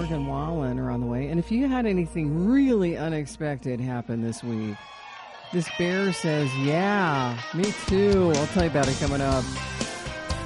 Pittsburgh and Wallen are on the way. And if you had anything really unexpected happen this week, this bear says, yeah, me too. I'll tell you about it coming up.